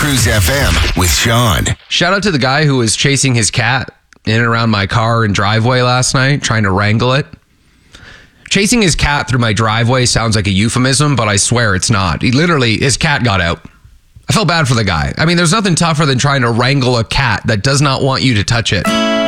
Cruise FM with Sean. Shout out to the guy who was chasing his cat in and around my car and driveway last night, trying to wrangle it. Chasing his cat through my driveway sounds like a euphemism, but I swear it's not. His cat got out. I felt bad for the guy. I mean, there's nothing tougher than trying to wrangle a cat that does not want you to touch it.